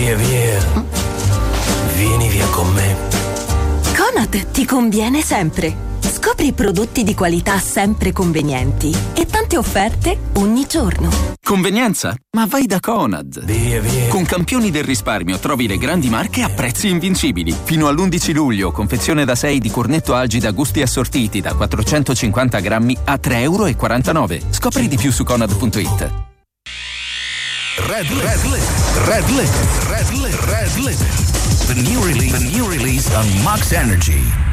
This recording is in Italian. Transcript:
Via via. Vieni via con me. Conad ti conviene sempre. Scopri prodotti di qualità sempre convenienti e tante offerte ogni giorno. Convenienza? Ma vai da Conad. Via via. Con Campioni del risparmio trovi le grandi marche a prezzi invincibili. Fino all'11 luglio, confezione da 6 di cornetto Algida gusti assortiti da 450 grammi a €3,49. Scopri di più su Conad.it. Red Limit. The new release on Max Energy.